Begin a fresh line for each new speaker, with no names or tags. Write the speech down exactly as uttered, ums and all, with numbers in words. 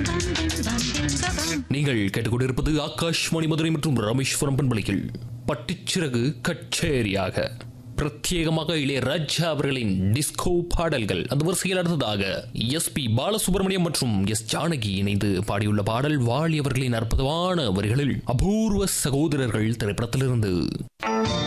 நீங்கள் கேட்டுக்கொண்டிருப்பது ஆகாஷ்வாணி மதுரை மற்றும் ராமேஸ்வரம் பண்பலையில் பட்டுச்சிறகு கச்சேரியாக பிரத்யேகமாக இளையராஜா அவர்களின் டிஸ்கோ பாடல்கள். அந்த வரிசையில் அடுத்ததாக எஸ் பி பாலசுப்ரமணியம் மற்றும் எஸ் ஜானகி இணைந்து பாடியுள்ள பாடல் வாலி அவர்களின் அற்புதமான வரிகளில் அபூர்வ சகோதரர்கள் திரைப்படத்திலிருந்து.